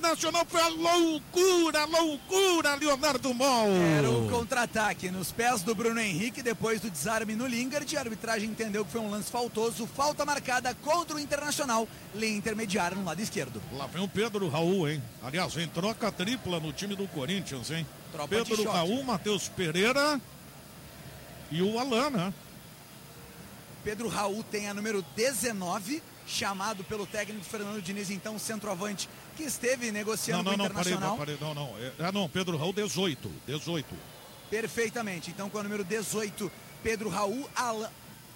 Internacional foi a loucura, Leonardo Mol. Era o contra-ataque nos pés do Bruno Henrique, depois do desarme no Lingard. A arbitragem entendeu que foi um lance faltoso, falta marcada contra o Internacional, linha intermediária no lado esquerdo. Lá vem o Pedro Raul, hein? Aliás, vem troca tripla no time do Corinthians, hein? Tropa Pedro Raul, Matheus Pereira e o Alan, né? Pedro Raul tem a número 19, chamado pelo técnico Fernando Diniz, então centroavante, que esteve negociando com o Internacional. Não, Pedro Raul 18. Perfeitamente, então com a número 18, Pedro Raul, Alan.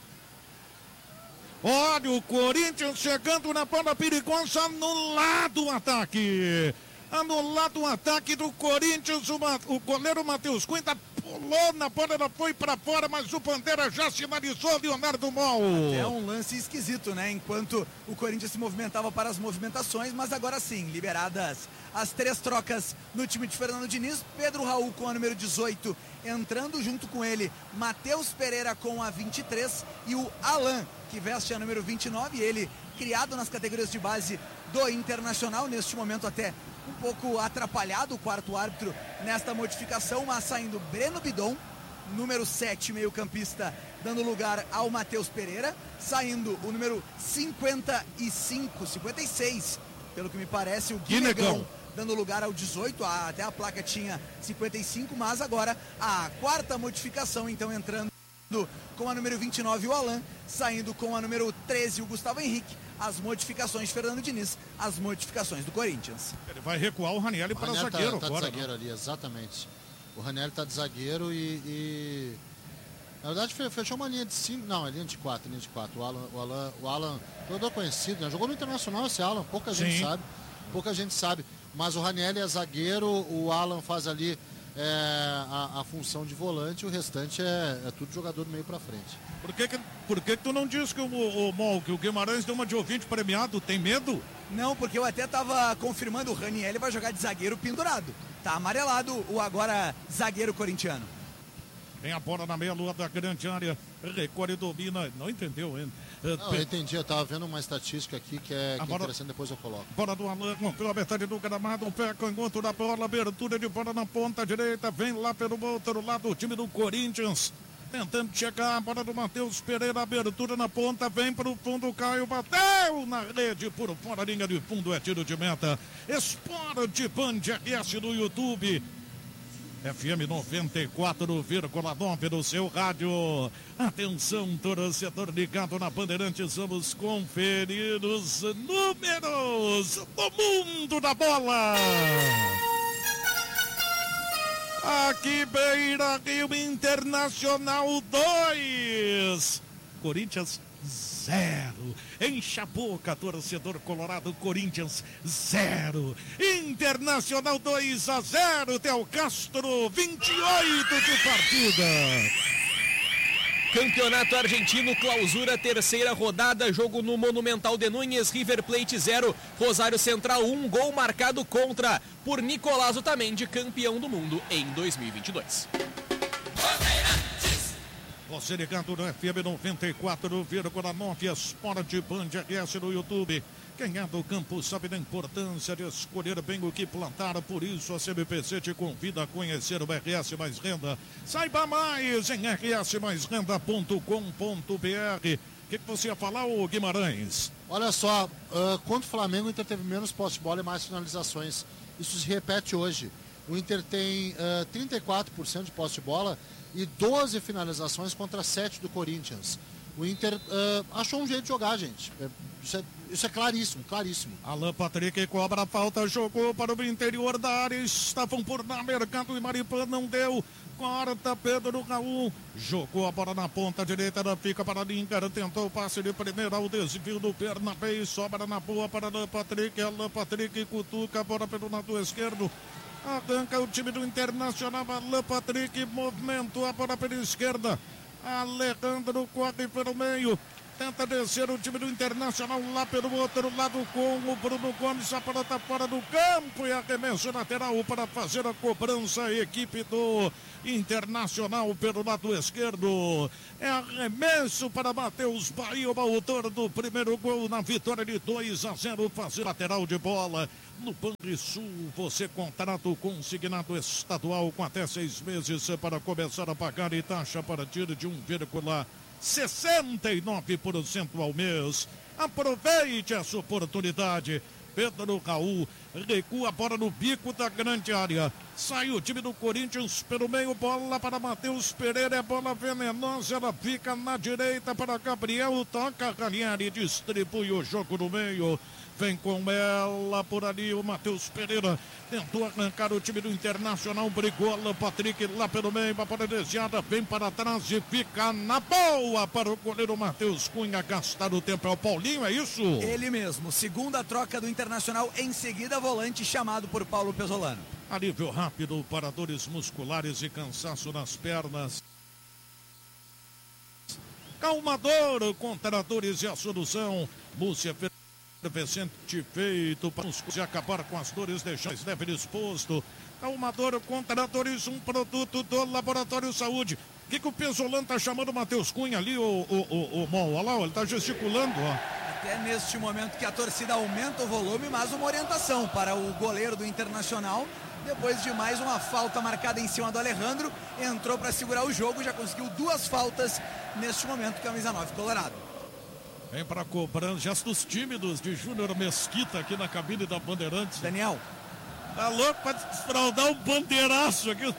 Olha o Corinthians chegando na bola perigosa, anulado o ataque. Anulado o ataque do Corinthians, o goleiro Matheus Cunha pulou na bola, ela foi para fora, mas o Bandeira já sinalizou, Leonardo Mol. É um lance esquisito, né? Enquanto o Corinthians se movimentava para as movimentações, mas agora sim, liberadas as 3 trocas no time de Fernando Diniz. Pedro Raul com a número 18, entrando junto com ele, Matheus Pereira com a 23 e o Alan, que veste a número 29, ele criado nas categorias de base do Internacional, neste momento até um pouco atrapalhado o quarto árbitro nesta modificação, mas saindo Breno Bidon, número 7, meio-campista, dando lugar ao Matheus Pereira, saindo o número 56, pelo que me parece, o Guinegão, dando lugar ao 18, até a placa tinha 55, mas agora a quarta modificação, então entrando com a número 29 o Alan, saindo com a número 13 o Gustavo Henrique. As modificações de Fernando Diniz, as modificações do Corinthians. Ele vai recuar o Ranieri para zagueiro tá agora. De zagueiro ali, exatamente. O Ranieri tá de zagueiro e... Na verdade fechou uma linha de 5, não, é linha de 4. O Alan, todo conhecido, né? Jogou no Internacional esse Alan, pouca gente sabe. Mas o Ranieri é zagueiro, o Alan faz ali a função de volante, o restante é tudo jogador do meio para frente. Por que tu não diz que o Guimarães deu uma de ouvinte premiado? Tem medo? Não, porque eu até estava confirmando, o Ranieri vai jogar de zagueiro pendurado. Tá amarelado o agora zagueiro corintiano. Tem a bola na meia-lua da grande área, recolhe e domina, não entendeu, hein? Não, eu entendi, eu estava vendo uma estatística aqui que é interessante, depois eu coloco. Bola do Alan, pela metade do gramado, um pé canhoto da bola, abertura de bola na ponta direita, vem lá pelo outro lado o time do Corinthians, tentando chegar, a bola do Matheus Pereira, abertura na ponta, vem para o fundo, Caio bateu na rede, por fora, linha de fundo, é tiro de meta. Esporte Band RS no YouTube. FM 94,9 no seu rádio. Atenção, torcedor ligado na Bandeirantes, vamos conferir os números do mundo da bola. Aqui, Beira Rio, Internacional 2, Corinthians 0. Enche a boca, torcedor colorado. Corinthians 0. Internacional 2-0. Theo Castro, 28 de partida. Campeonato Argentino, clausura, terceira rodada, jogo no Monumental de Núñez, River Plate 0, Rosário Central 1, gol marcado contra por Nicolás Otamendi, campeão do mundo em 2022. Você ligado no FM 94,9, Esporte Band RS no YouTube. Quem é do campo sabe da importância de escolher bem o que plantar, por isso a CBPC te convida a conhecer o RS Mais Renda. Saiba mais em rsmaisrenda.com.br. O que você ia falar, ô Guimarães? Olha só, contra o Flamengo, o Inter teve menos posse de bola e mais finalizações. Isso se repete hoje. O Inter tem 34% de posse de bola e 12 finalizações contra 7 do Corinthians. O Inter achou um jeito de jogar, gente. Isso é claríssimo. Alan Patrick cobra a falta, jogou para o interior da área, estavam por lá, Mercado e Maripã, não deu. Corta Pedro Raul, jogou a bola na ponta direita, ela fica para Lingard, tentou o passe de primeira, o desvio do Bernabé, sobra na boa para Alan Patrick cutuca a bola pelo lado esquerdo. Arranca o time do Internacional, Alan Patrick movimentou a bola pela esquerda. Alejandro corre pelo meio, Tenta descer o time do Internacional lá pelo outro lado com o Bruno Gomes. A bola está fora do campo e arremesso lateral para fazer a cobrança. A equipe do Internacional pelo lado esquerdo. É arremesso para Matheus Bahia, o autor do primeiro gol na vitória de 2-0. Fazer lateral de bola. No Banrisul, você contrata o consignado estadual com até 6 meses para começar a pagar e taxa a partir de 1,69% ao mês. Aproveite essa oportunidade. Pedro Raul recua a bola no bico da grande área. Sai o time do Corinthians pelo meio, bola para Matheus Pereira, é bola venenosa, ela fica na direita para Gabriel, toca Ranieri, distribui o jogo no meio. Vem com ela por ali o Matheus Pereira. Tentou arrancar o time do Internacional. Brigou Alan Patrick lá pelo meio. A bola desviada. Vem para trás e fica na boa para o goleiro Matheus Cunha. Gastar o tempo. É o Paulinho, é isso? Ele mesmo. Segunda troca do Internacional. Em seguida, volante chamado por Paulo Pesolano. Alívio rápido para dores musculares e cansaço nas pernas. Calmador contra dores e a solução. Múcia efervescente feito para acabar com as dores, deixar mais leve disposto. Calmador contra dores, um produto do Laboratório Saúde. O que o Pesolano tá chamando o Matheus Cunha ali, o Mol? Olha lá, ele tá gesticulando, ó. Até neste momento que a torcida aumenta o volume, mas uma orientação para o goleiro do Internacional. Depois de mais uma falta marcada em cima do Alejandro, entrou para segurar o jogo, já conseguiu 2 faltas neste momento, camisa 9 Colorado. Vem para cobrança, gestos tímidos de Júnior Mesquita aqui na cabine da Bandeirantes. Daniel. Tá louco para desfraudar um bandeiraço aqui.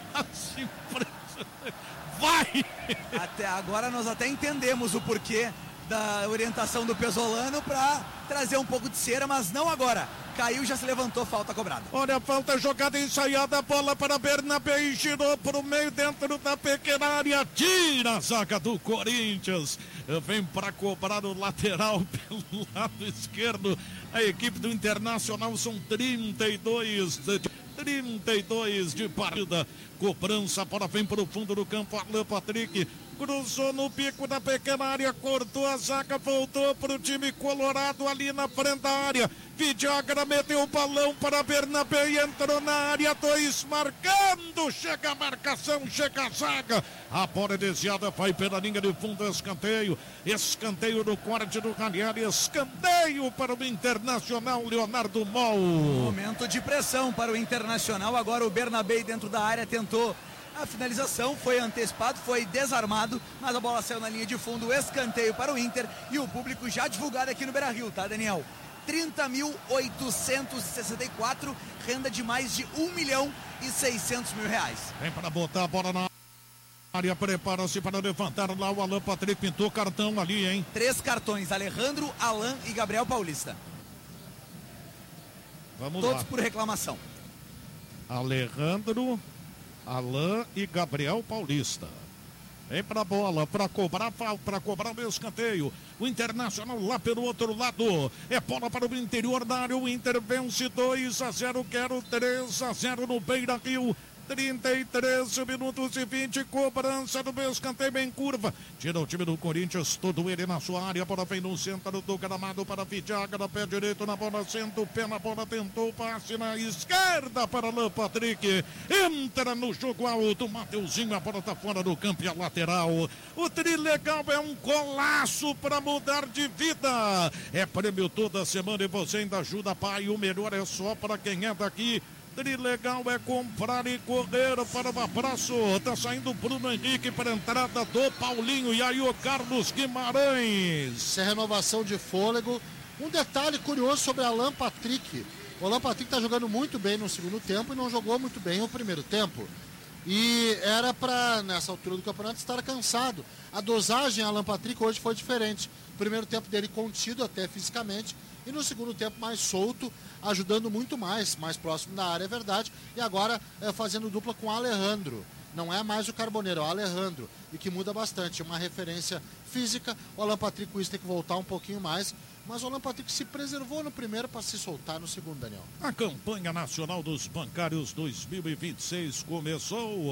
Vai! Até agora nós até entendemos o porquê da orientação do Pesolano para trazer um pouco de cera, mas não agora. Caiu, já se levantou, falta cobrada. Olha a falta, jogada ensaiada, bola para Bernabé e girou para o meio dentro da pequena área. Tira a zaga do Corinthians. Vem para cobrar o lateral pelo lado esquerdo. A equipe do Internacional são 32 de partida. Cobrança, a bola vem para o fundo do campo. Alan Patrick cruzou no pico da pequena área, cortou a zaga, voltou para o time colorado ali na frente da área. Vidagra meteu o balão para Bernabé e entrou na área, 2 marcando, chega a marcação, chega a zaga. A bola é desviada, vai pela linha de fundo, escanteio no corte do Ranieri, escanteio para o Internacional, Leonardo Mol. Momento de pressão para o Internacional, agora o Bernabé dentro da área tentou a finalização, foi antecipado, foi desarmado, mas a bola saiu na linha de fundo, escanteio para o Inter e o público já divulgado aqui no Beira-Rio, tá, Daniel? 30.864, renda de mais de R$1.600.000. Vem para botar a bola na área, prepara-se para levantar lá o Alan Patrick, pintou cartão ali, hein? 3 cartões, Alejandro, Alan e Gabriel Paulista. Vamos todos lá. por reclamação. Alejandro, Alan e Gabriel Paulista. Vem para a bola, para cobrar o escanteio. O Internacional lá pelo outro lado. É bola para o interior da área. O Inter vence 2-0. Quero 3-0 no Beira-Rio. 33 minutos e 20, cobrança do meu escanteio bem curva. Tira o time do Corinthians, todo ele na sua área. A bola vem no centro do gramado para Vidagra, pé direito na bola, senta o pé na bola, tentou passe na esquerda para Alan Patrick. Entra no jogo alto, Mateuzinho, a bola está fora do campo e a lateral. O Trilegal é um golaço para mudar de vida. É prêmio toda semana e você ainda ajuda, pai. O melhor é só para quem é daqui. Trilegal é comprar e correr para o abraço. Tá saindo o Bruno Henrique para a entrada do Paulinho. E aí o Carlos Guimarães. Isso é renovação de fôlego. Um detalhe curioso sobre Alan Patrick. O Alan Patrick está jogando muito bem no segundo tempo e não jogou muito bem no primeiro tempo. E era para, nessa altura do campeonato, estar cansado. A dosagem Alan Patrick hoje foi diferente. O primeiro tempo dele contido até fisicamente. E no segundo tempo mais solto, ajudando muito mais próximo da área, é verdade. E agora fazendo dupla com o Alejandro. Não é mais o Carboneiro, é o Alejandro. E que muda bastante, uma referência física. O Alan Patrick com isso tem que voltar um pouquinho mais. Mas o Alan Patrick se preservou no primeiro para se soltar no segundo, Daniel. A campanha nacional dos bancários 2026 começou.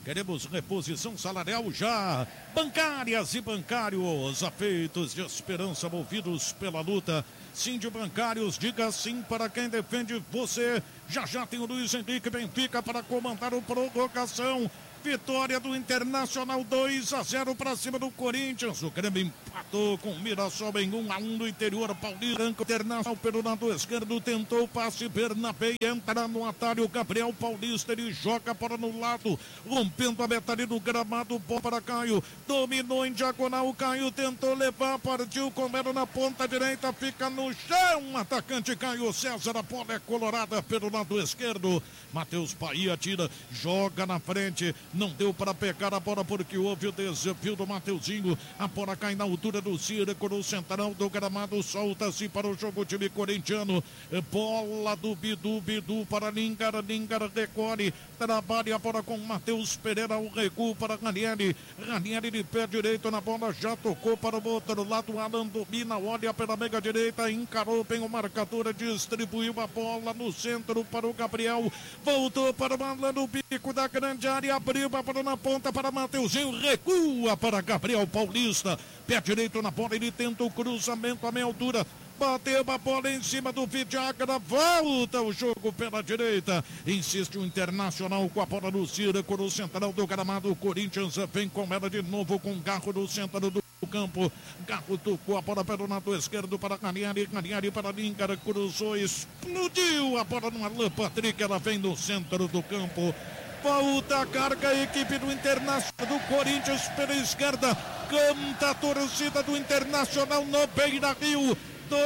Queremos reposição salarial já. Bancárias e bancários, afeitos de esperança, movidos pela luta. Sim de bancários, diga sim para quem defende você. Já tem o Luiz Henrique Benfica para comandar o prorrogação. Vitória do Internacional 2-0 para cima do Corinthians. O Grêmio empatou com o Mirassol em 1-1 no interior paulista. Internacional pelo lado esquerdo tentou o passe. Bernabé entra no atalho. Gabriel Paulista, ele joga para no lado, rompendo a metade do gramado. Bola para Caio, dominou em diagonal. Caio tentou levar, partiu com ela na ponta direita, fica no chão. Atacante Caio César, a bola é colorada pelo lado esquerdo. Matheus Bahia tira, joga na frente. Não deu para pegar a bola porque houve o desafio do Mateuzinho. A bola cai na altura do círculo central do gramado. Solta-se para o jogo time corintiano. Bola do Bidu para Lingar recolhe. Trabalha a bola com Matheus Pereira. O recuo para Ranieri de pé direito na bola. Já tocou para o outro lado. Alan domina, olha pela meiga direita. Encarou bem o marcador. Distribuiu a bola no centro para o Gabriel. Voltou para o Alan no bico da grande área. Abriu para na ponta para Mateuzinho, recua para Gabriel Paulista, pé direito na bola, ele tenta o cruzamento à meia altura, bateu a bola em cima do Vidagra, volta o jogo pela direita, insiste o Internacional com a bola no círculo central do gramado. O Corinthians vem com ela de novo com o Garro no centro do campo. Garro tocou a bola pelo lado esquerdo para Ranieri para Lingar, cruzou, explodiu a bola no Alan Patrick, ela vem no centro do campo. Volta a carga, a equipe do Internacional, do Corinthians pela esquerda. Canta a torcida do Internacional no Beira-Rio.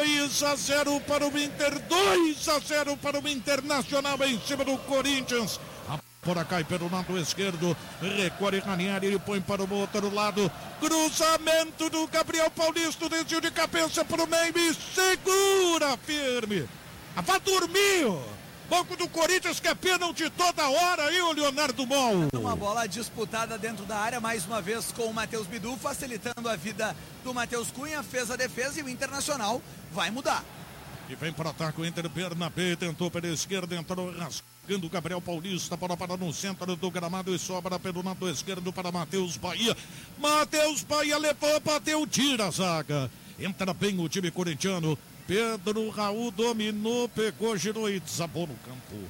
2-0 para o Inter, 2-0 para o Internacional em cima do Corinthians. A bola cai pelo lado esquerdo, recolhe Ranieri, ele põe para o outro lado. Cruzamento do Gabriel Paulista, desceu de cabeça para o meio e segura firme. Vai dormir! Banco do Corinthians que é pênalti toda hora, e o Leonardo Mol. Uma bola disputada dentro da área, mais uma vez com o Matheus Bidu, facilitando a vida do Matheus Cunha, fez a defesa e o Internacional vai mudar. E vem para o ataque o Inter. Bernabé tentou pela esquerda, entrou rasgando o Gabriel Paulista, bola para no centro do gramado e sobra pelo lado esquerdo para Matheus Bahia. Matheus Bahia levou, bateu, tira a zaga. Entra bem o time corintiano. Pedro Raul dominou, pegou, girou e desabou no campo.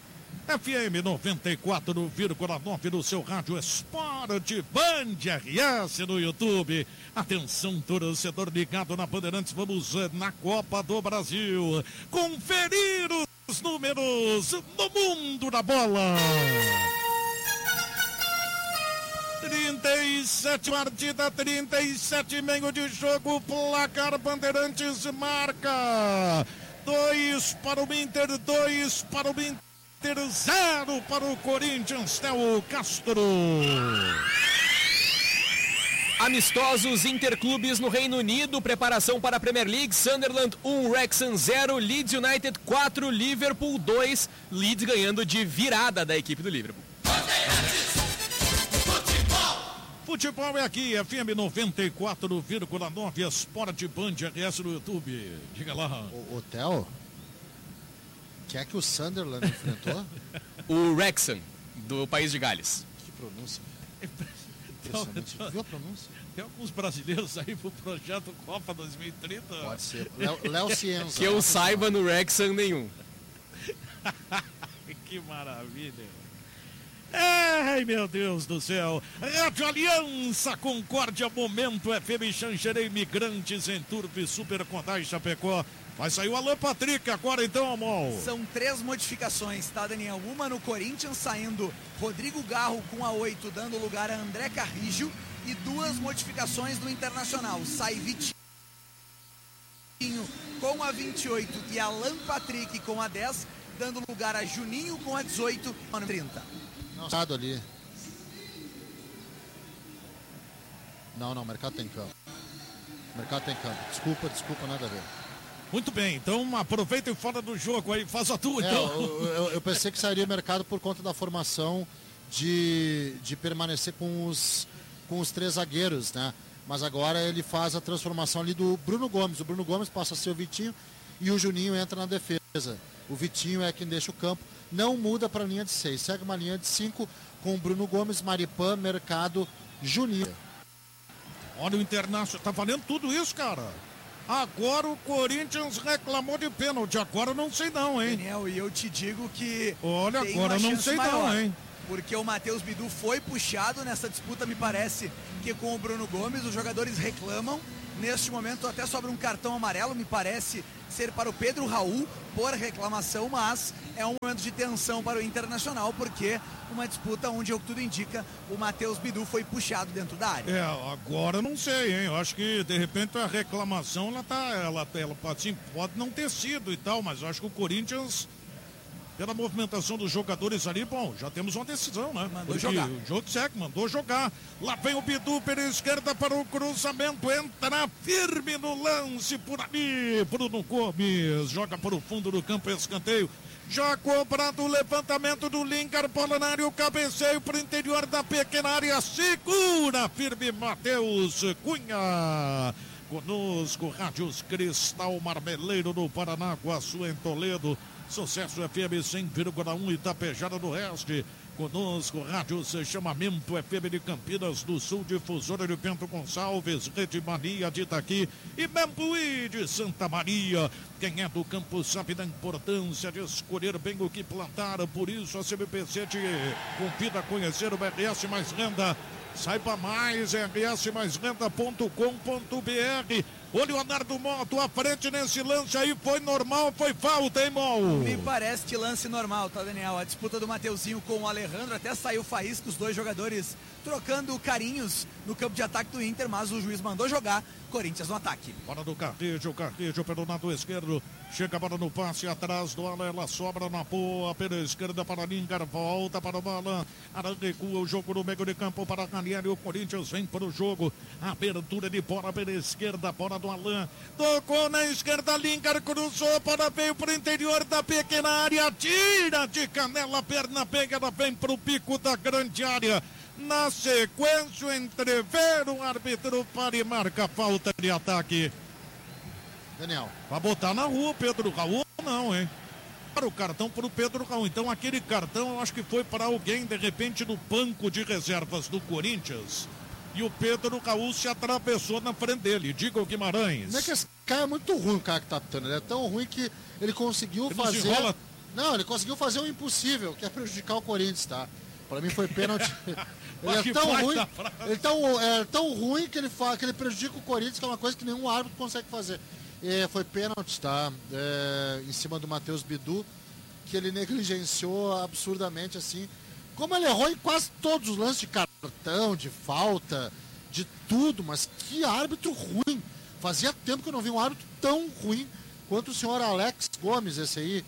FM 94,9 no seu rádio Esporte, Band RS no YouTube. Atenção, torcedor ligado na Bandeirantes, vamos na Copa do Brasil conferir os números no mundo da bola. 37 partida, 37 meio de jogo, placar Bandeirantes marca 2 para o Inter, 2 para o Inter, 0 para o Corinthians. Theo Castro. Amistosos interclubes no Reino Unido, preparação para a Premier League. Sunderland 1, Wrexham 0, Leeds United 4, Liverpool 2, Leeds ganhando de virada da equipe do Liverpool. Futebol é aqui, FM 94,9, Esporte Band RS no YouTube. Diga lá. O Theo, que é que o Sunderland enfrentou? O Wrexham, do País de Gales. Que pronúncia. Impressionante. Viu a pronúncia? Tem alguns brasileiros aí pro projeto Copa 2030? Pode ser. Léo Cienza. Que eu saiba, no Wrexham nenhum. Que maravilha. Ai, meu Deus do céu. Rádio Aliança, Concórdia, Momento, FM Xanxerê, Imigrantes, Enturbe, Super Condai, Chapecó. Vai sair o Alan Patrick agora então, Amol. São 3 modificações, tá, Daniel? Uma no Corinthians, saindo Rodrigo Garro com a 8, dando lugar a André Carrijo. E 2 modificações no Internacional. Sai Vitinho com a 28 e Alan Patrick com a 10, dando lugar a Juninho com a 18 e a 30. Ali. Não, o mercado tem campo. Desculpa, nada a ver. Muito bem, então aproveita e fala do jogo aí, faz a tua então. Eu pensei que sairia mercado por conta da formação de permanecer com os 3 zagueiros, né? Mas agora ele faz a transformação ali do Bruno Gomes. O Bruno Gomes passa a ser o Vitinho e o Juninho entra na defesa. O Vitinho é quem deixa o campo. Não muda para a linha de 6. Segue uma linha de 5 com Bruno Gomes, Maripan, Mercado, Juninho. Olha o Internacional, tá valendo tudo isso, cara. Agora o Corinthians reclamou de pênalti. Agora eu não sei não, hein? Daniel, e eu te digo que... Olha, tem agora eu uma não chance sei maior, não, hein? Porque o Matheus Bidu foi puxado nessa disputa, me parece que com o Bruno Gomes. Os jogadores reclamam. Neste momento até sobra um cartão amarelo, me parece ser para o Pedro Raul por reclamação, mas é um momento de tensão para o Internacional, porque uma disputa onde, ao que tudo indica, o Matheus Bidu foi puxado dentro da área. Agora eu não sei, hein? Eu acho que de repente a reclamação ela assim, pode não ter sido e tal, mas eu acho que o Corinthians, pela movimentação dos jogadores ali, bom, já temos uma decisão, né? Mandou jogar. O jogo segue, mandou jogar. Lá vem o Bidu pela esquerda para o cruzamento, entra firme no lance por ali. Bruno Gomes joga para o fundo do campo, escanteio. Já cobrado o levantamento do Lincar, bola na área, o cabeceio para o interior da pequena área. Segura firme Matheus Cunha. Conosco, Rádios Cristal Marmeleiro no Paraná, Guaçu em Toledo. Sucesso FM 100,1 Itapejara do Oeste. Conosco, Rádio Chamamento FM de Campinas do Sul, Difusora de Bento Gonçalves, Rede Mania de Itaqui e Membuí de Santa Maria. Quem é do campo sabe da importância de escolher bem o que plantar, por isso a CBPC te convida a conhecer o RS Mais Renda. Saiba mais, rsmaisrenda.com.br. O Leonardo Moto à frente nesse lance aí, foi normal, foi falta, hein, Mol? Me parece que lance normal, tá, Daniel? A disputa do Mateuzinho com o Alejandro, até saiu faísca, os dois jogadores trocando carinhos no campo de ataque do Inter, mas o juiz mandou jogar, Corinthians no ataque. Bola do Carrejo pelo lado esquerdo, chega a bola no passe atrás do Alan, ela sobra na boa, pela esquerda para Lingar, volta para o Alan, Alan recua o jogo no meio de campo para Ranieri, o Corinthians vem para o jogo, abertura de bola pela esquerda, bola do Alan, tocou na esquerda, Lingar cruzou, bola veio para o interior da pequena área, tira de canela, perna pega, ela vem para o pico da grande área. Na sequência, o entrever, o árbitro para e marca falta de ataque. Daniel. Vai botar na rua, Pedro Raul, não, hein? Para o cartão para o Pedro Raul. Então, aquele cartão eu acho que foi para alguém, de repente, no banco de reservas do Corinthians. E o Pedro Raul se atravessou na frente dele. Diga o Guimarães. Não é que esse cara é muito ruim, o cara que tá apitando. Ele é tão ruim que ele conseguiu fazer. Não, ele conseguiu fazer o impossível, que é prejudicar o Corinthians, tá? Para mim foi pênalti. Ele é tão ruim, é tão ruim que ele prejudica o Corinthians, que é uma coisa que nenhum árbitro consegue fazer. Foi pênalti, tá? Em cima do Matheus Bidu, que ele negligenciou absurdamente, assim. Como ele errou em quase todos os lances de cartão, de falta, de tudo, mas que árbitro ruim. Fazia tempo que eu não vi um árbitro tão ruim quanto o senhor Alex Gomes, esse aí.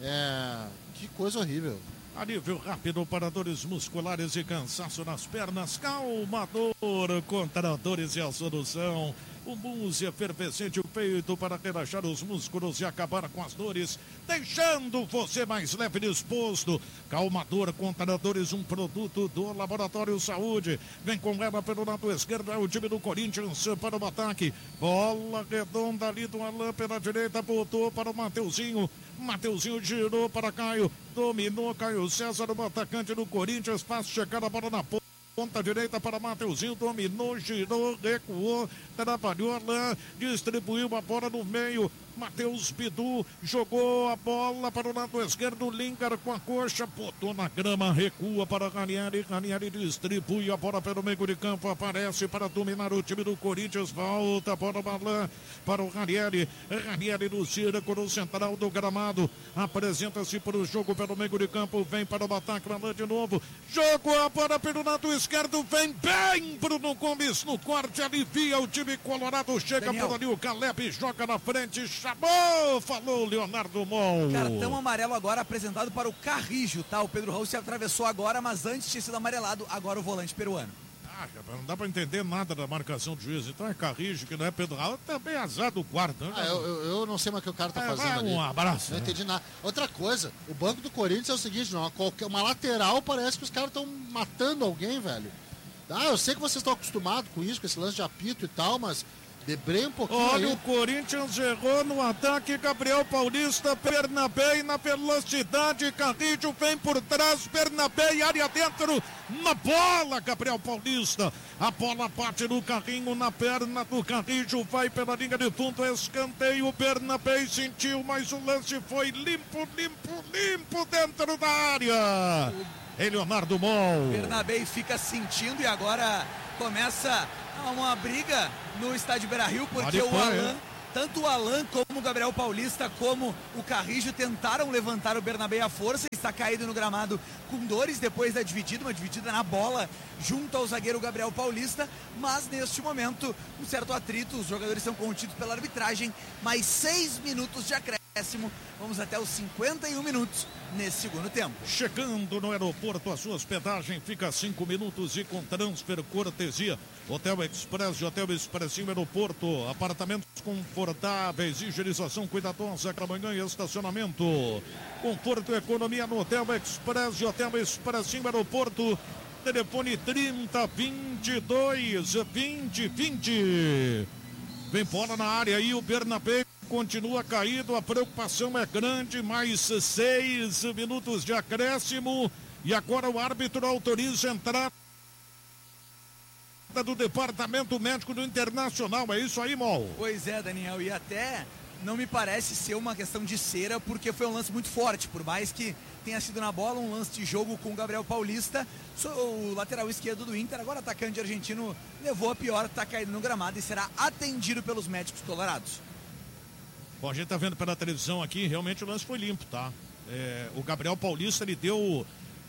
Que coisa horrível. Alívio rápido para dores musculares e cansaço nas pernas. Calmador contra dores e a solução. O mousse efervescente feito para relaxar os músculos e acabar com as dores, deixando você mais leve e disposto. Calmador contra dores, um produto do Laboratório Saúde. Vem com ela pelo lado esquerdo, é o time do Corinthians para o ataque. Bola redonda ali do Alan pela direita, botou para o Mateuzinho. Mateuzinho girou para Caio, dominou Caio César, o atacante do Corinthians, faz chegar a bola na ponta direita para Mateuzinho, dominou, girou, recuou, trabalhou Alain, distribuiu a bola no meio. Matheus Bidu jogou a bola para o lado esquerdo, Lingar com a coxa, botou na grama, recua para Ranieri, Ranieri distribui a bola pelo meio de campo, aparece para dominar o time do Corinthians, volta a bola para o Ranieri, Ranieri no círculo central do gramado, apresenta-se para o jogo pelo meio de campo, vem para o ataque, Alain de novo, jogou a bola pelo lado esquerdo, vem bem Bruno Gomes no corte, alivia o time colorado, chega Daniel. por ali o Caleb, joga na frente, chamou, falou Leonardo Mol. Cartão amarelo agora apresentado para o Carrijo, tá? O Pedro Raul se atravessou agora, mas antes tinha sido amarelado, agora o volante peruano. Não dá pra entender nada da marcação do juiz. Então é Carrijo, que não é Pedro Raul, também azar do quarto. Né? Eu não sei mais o que o cara tá fazendo ali. Um abraço. Não entendi nada. Outra coisa, o banco do Corinthians é o seguinte, não, uma lateral parece que os caras estão matando alguém, velho. Eu sei que vocês estão acostumados com isso, com esse lance de apito e tal, mas Debrei um pouquinho. Olha, aí. o Corinthians errou no ataque. Gabriel Paulista, Bernabé na velocidade. Carrillo vem por trás. Bernabé, área dentro. Na bola, Gabriel Paulista. A bola bate no carrinho, na perna do Carrillo. Vai pela linha de fundo. Escanteio. Bernabé sentiu, mas o lance foi limpo dentro da área. Leonardo Mol. Bernabé fica sentindo e agora começa uma briga no estádio Beira-Rio, porque o Alan, tanto o Alan como o Gabriel Paulista, como o Carrillo tentaram levantar o Bernabé à força. Está caído no gramado com dores depois da dividida, uma dividida na bola junto ao zagueiro Gabriel Paulista, mas neste momento um certo atrito, os jogadores são contidos pela arbitragem, mais 6 minutos de acréscimo, vamos até os 51 minutos nesse segundo tempo. Chegando no aeroporto, a sua hospedagem fica 5 minutos e com transfer cortesia. Hotel Express e Hotel Expressinho Aeroporto. Apartamentos confortáveis, higienização cuidadosa para manhã e estacionamento. Conforto e economia no Hotel Express e Hotel Expressinho Aeroporto. Telefone 3022-2020. Vem bola na área aí, o Bernabé continua caído, a preocupação é grande, mais 6 minutos de acréscimo e agora o árbitro autoriza a entrada do Departamento Médico do Internacional, é isso aí, Mol? Pois é, Daniel, e até não me parece ser uma questão de cera, porque foi um lance muito forte, por mais que tenha sido na bola, um lance de jogo com o Gabriel Paulista, o lateral esquerdo do Inter, agora atacante argentino, levou a pior, está caído no gramado e será atendido pelos médicos colorados. Bom, a gente tá vendo pela televisão aqui, realmente o lance foi limpo, tá? O Gabriel Paulista, ele deu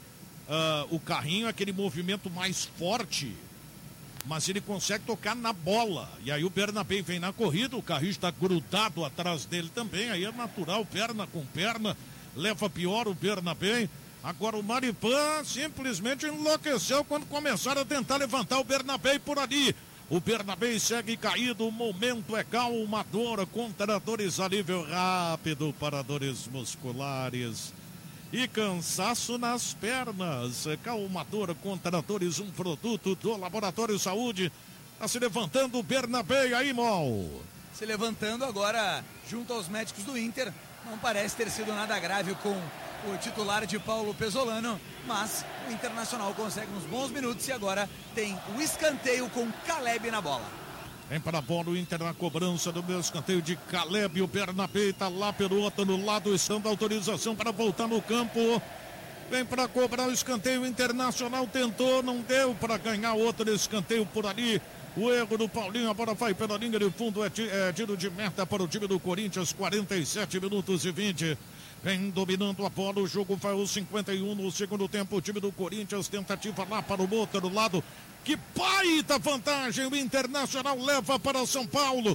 o carrinho, aquele movimento mais forte, mas ele consegue tocar na bola. E aí o Bernabé vem na corrida, o Carrillo está grudado atrás dele também, aí é natural, perna com perna, leva pior o Bernabé. Agora o Maripã simplesmente enlouqueceu quando começaram a tentar levantar o Bernabé por ali. O Bernabé segue caído, o momento é calmador, contra dores, alívio rápido para dores musculares e cansaço nas pernas. Calmador contra dores, um produto do Laboratório Saúde. Está se levantando o Bernabé aí, Mol. Se levantando agora junto aos médicos do Inter. Não parece ter sido nada grave com o titular de Paulo Pesolano, mas o Internacional consegue uns bons minutos e agora tem o escanteio com Caleb na bola. Vem para a bola o Inter na cobrança do meu escanteio de Caleb. O Bernabé está lá pelo outro lado, estando autorização para voltar no campo. Vem para cobrar o escanteio. Internacional tentou, não deu para ganhar outro escanteio por ali. O erro do Paulinho, a bola vai pela linha de fundo, é tiro de meta para o time do Corinthians, 47 minutos e 20. Vem dominando a bola, o jogo vai aos 51 no segundo tempo. O time do Corinthians, tentativa lá para o outro lado. Que baita vantagem, o Internacional leva para São Paulo.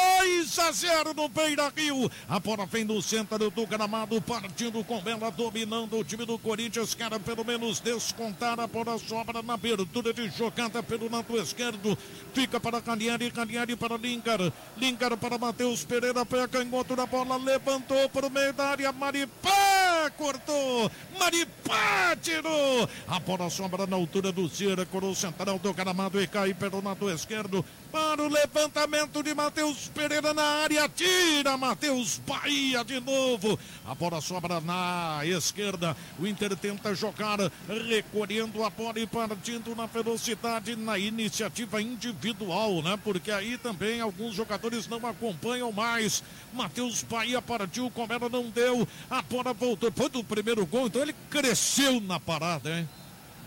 2-0 no Beira-Rio. A bola vem no centro do gramado, partindo com ela, dominando o time do Corinthians. Quer pelo menos descontar, a bola sobra na abertura de jogada pelo lado esquerdo. Fica para Cagliari, Cagliari para Lingard. Lingard para Matheus Pereira, pé canhoto na bola, levantou para o meio da área. Maripá cortou, Maripá tirou. A bola sobra na altura do círculo central do gramado e cai pelo lado esquerdo para o levantamento de Matheus Pereira na área, tira Matheus Bahia de novo, a bola sobra na esquerda, o Inter tenta jogar, recolhendo a bola e partindo na velocidade, na iniciativa individual, né, porque aí também alguns jogadores não acompanham mais. Matheus Bahia partiu, como ela não deu, a bola voltou, depois do primeiro gol, então ele cresceu na parada, hein?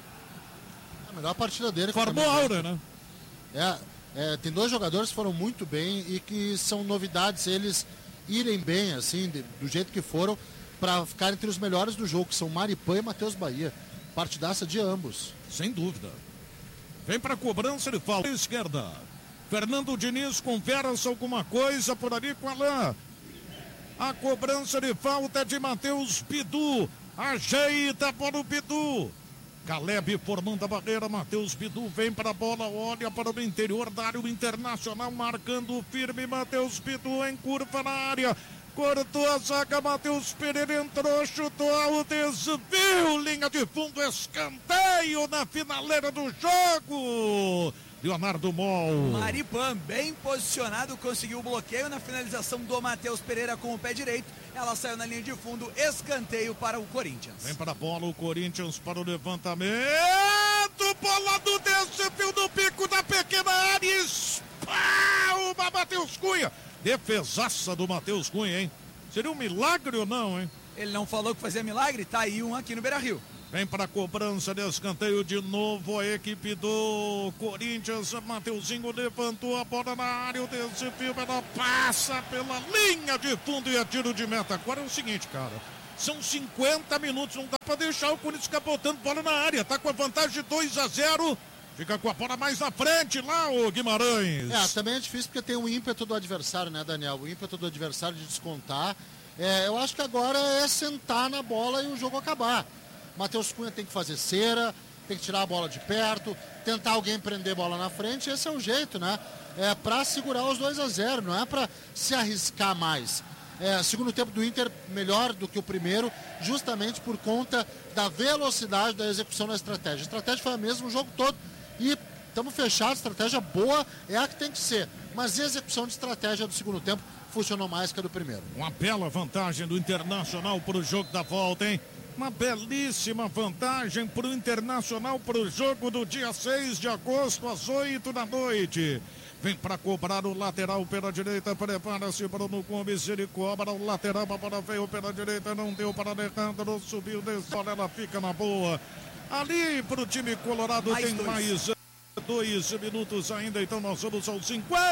A melhor partida dele. Formou aura, né? Tem dois jogadores que foram muito bem e que são novidades eles irem bem, assim, do jeito que foram, para ficar entre os melhores do jogo, que são Maripã e Matheus Bahia. Partidaça de ambos. Sem dúvida. Vem para a cobrança de falta esquerda. Fernando Diniz conversa alguma coisa por ali com Alain. A cobrança de falta de Matheus Bidu. Ajeita para o Bidu. Caleb formando a barreira, Matheus Bidu vem para a bola, olha para o interior da área, o Internacional marcando firme, Matheus Bidu em curva na área, cortou a zaga, Matheus Pereira entrou, chutou ao desvio, linha de fundo, escanteio na finaleira do jogo. Leonardo Mol. Maripan, bem posicionado, conseguiu o bloqueio na finalização do Matheus Pereira com o pé direito. Ela saiu na linha de fundo, escanteio para o Corinthians. Vem para a bola o Corinthians para o levantamento. Bola do desafio do pico da pequena área. Espalma Matheus Cunha. Defesaça do Matheus Cunha, hein? Seria um milagre ou não, hein? Ele não falou que fazia milagre? Tá aí um aqui no Beira-Rio. Vem para a cobrança de escanteio de novo a equipe do Corinthians. Mateuzinho levantou a bola na área. O desafio, ela passa pela linha de fundo e é tiro de meta. Agora é o seguinte, cara. São 50 minutos, não dá para deixar o Corinthians ficar botando bola na área. Tá com a vantagem de 2-0. Fica com a bola mais na frente lá, o Guimarães. Também é difícil porque tem o ímpeto do adversário, né, Daniel? O ímpeto do adversário de descontar. Eu acho que agora é sentar na bola e o jogo acabar. Matheus Cunha tem que fazer cera, tem que tirar a bola de perto, tentar alguém prender a bola na frente. Esse é o jeito, né? É para segurar os 2-0, não é para se arriscar mais. Segundo tempo do Inter melhor do que o primeiro, justamente por conta da velocidade da execução da estratégia. A estratégia foi a mesma o jogo todo e estamos fechados, estratégia boa é a que tem que ser. Mas a execução de estratégia do segundo tempo funcionou mais que a do primeiro. Uma bela vantagem do Internacional para o jogo da volta, hein? Uma belíssima vantagem para o Internacional para o jogo do dia 6 de agosto, às 8 da noite. Vem para cobrar o lateral pela direita, prepara-se para o Gomes, ele cobra o lateral, a bola veio pela direita, não deu para Alejandro, subiu, desceu, ela fica na boa. Ali para o time colorado mais tem dois. Mais 2 minutos ainda, então nós vamos aos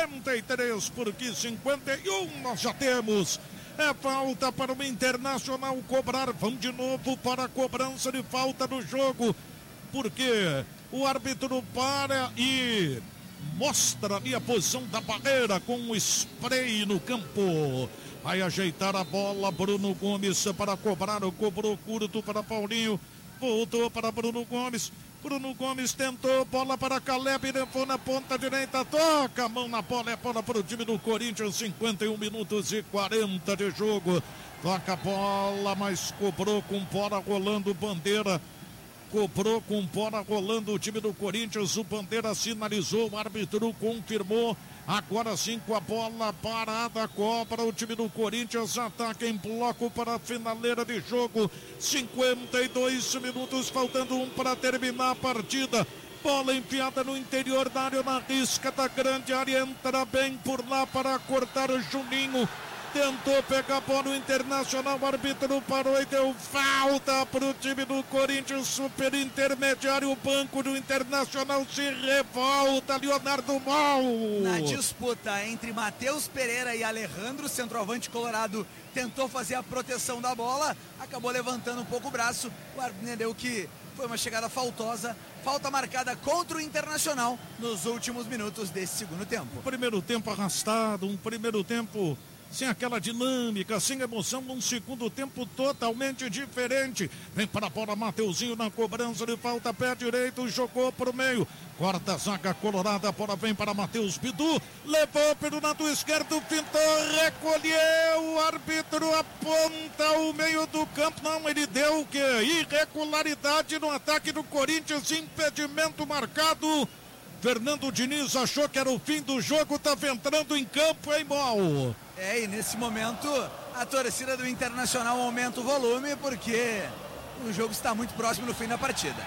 53, porque 51 nós já temos. É falta para o Internacional cobrar. Vão de novo para a cobrança de falta do jogo. Porque o árbitro para e mostra ali a posição da barreira com um spray no campo. Vai ajeitar a bola. Bruno Gomes para cobrar. Cobrou curto para Paulinho. Voltou para Bruno Gomes. Bruno Gomes tentou, bola para Caleb, levou na ponta direita, toca a mão na bola, é bola para o time do Corinthians, 51 minutos e 40 de jogo, toca a bola, mas cobrou com bola rolando, Bandeira, cobrou com bola rolando o time do Corinthians, o Bandeira sinalizou, o árbitro confirmou, agora sim com a bola parada, cobra o time do Corinthians, ataca em bloco para a finaleira de jogo, 52 minutos, faltando um para terminar a partida. Bola enfiada no interior da área, na risca da grande área, entra bem por lá para cortar o Juninho. Tentou pegar a bola no Internacional, o árbitro parou e deu falta para o time do Corinthians, super intermediário, o banco do Internacional se revolta, Leonardo Mol. Na disputa entre Matheus Pereira e Alejandro, centroavante colorado, tentou fazer a proteção da bola, acabou levantando um pouco o braço, o árbitro entendeu que foi uma chegada faltosa, falta marcada contra o Internacional nos últimos minutos desse segundo tempo. Primeiro tempo arrastado, um primeiro tempo sem aquela dinâmica, sem emoção, num segundo tempo totalmente diferente. Vem para a bola, Mateuzinho na cobrança de falta, pé direito, jogou para o meio, corta a zaga colorada, a bola vem para Matheus Bidu, levou pelo lado esquerdo, pintou, recolheu, o árbitro aponta o meio do campo, não, ele deu o quê? Irregularidade no ataque do Corinthians, impedimento marcado. Fernando Diniz achou que era o fim do jogo, estava entrando em campo, hein, Mol? E nesse momento a torcida do Internacional aumenta o volume porque o jogo está muito próximo do fim da partida.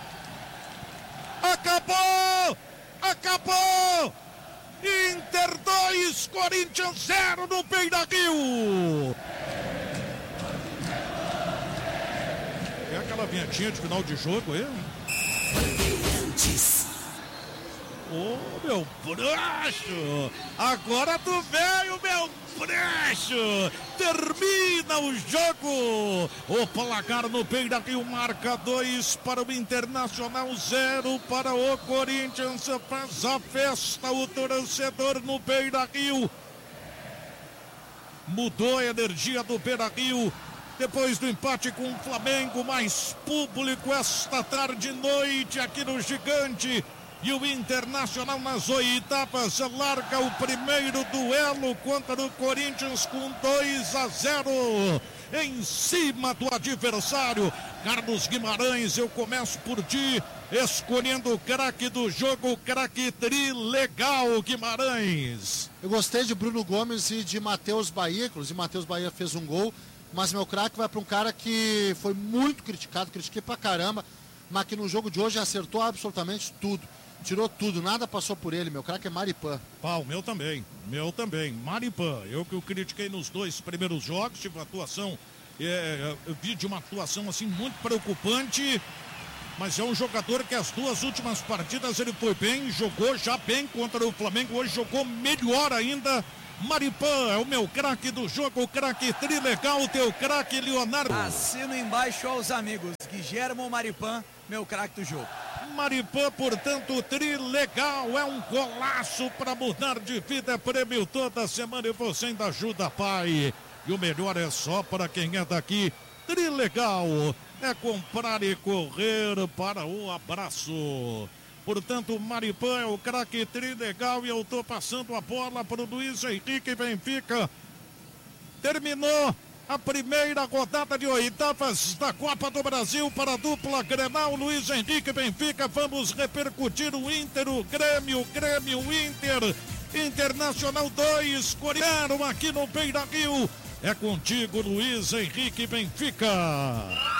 Acabou! Acabou! Inter 2, Corinthians 0 no Beira-Rio! É aquela vinhetinha de final de jogo aí? Ô, meu bruxo! Agora tu veio, meu bruxo! Termina o jogo! O placar no Beira-Rio marca 2 para o Internacional, 0 para o Corinthians. Faz a festa o torcedor no Beira-Rio. Mudou a energia do Beira-Rio. Depois do empate com o Flamengo, mais público esta tarde e noite aqui no Gigante. E o Internacional nas oitavas larga o primeiro duelo contra o Corinthians com 2-0. em cima do adversário. Carlos Guimarães, eu começo por ti, escolhendo o craque do jogo, o craque Trilegal, Guimarães. Eu gostei de Bruno Gomes e de Matheus Bahia, inclusive Matheus Bahia fez um gol, mas meu craque vai para um cara que foi muito criticado, critiquei pra caramba, mas que no jogo de hoje acertou absolutamente tudo. Tirou tudo, nada passou por ele. Meu craque é Maripan. O meu também. Maripan. Eu que o critiquei nos 2 primeiros jogos, tive uma atuação, eu vi de uma atuação assim muito preocupante, mas é um jogador que as 2 últimas partidas ele foi bem, jogou já bem contra o Flamengo, hoje jogou melhor ainda. Maripan é o meu craque do jogo, o craque Trilegal, o teu craque Leonardo. Assino embaixo aos amigos, Guilhermo Maripan, meu craque do jogo. Maripan, portanto, Trilegal, é um golaço para mudar de vida, é prêmio toda semana e você ainda ajuda, pai. E o melhor é só para quem é daqui. Trilegal é comprar e correr para o abraço. Portanto, Maripan é o craque Trilegal e eu tô passando a bola para o Luiz Henrique Benfica. Terminou a primeira rodada de oitavas da Copa do Brasil para a dupla Grenal, Luiz Henrique Benfica. Vamos repercutir o Inter, o Grêmio, Inter, Internacional 2, Coreano aqui no Beira-Rio. É contigo, Luiz Henrique Benfica.